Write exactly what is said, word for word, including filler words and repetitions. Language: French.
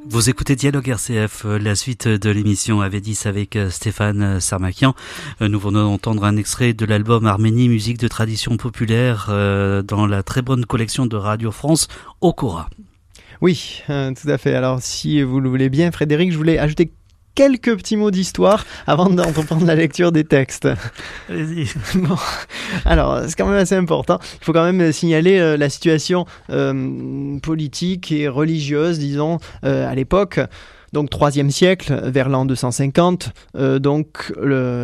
Vous écoutez Dialogue R C F, la suite de l'émission Avedis avec Stéphane Sarmakian. Nous venons d'entendre un extrait de l'album Arménie, musique de tradition populaire dans la très bonne collection de Radio France, Okora. Oui, euh, tout à fait. Alors si vous le voulez bien, Frédéric, je voulais ajouter quelques petits mots d'histoire avant d'entreprendre la lecture des textes. Allez-y. Bon, alors, c'est quand même assez important. Il faut quand même signaler euh, la situation euh, politique et religieuse, disons, euh, à l'époque. Donc, troisième siècle, vers l'an deux cent cinquante. Euh, donc, le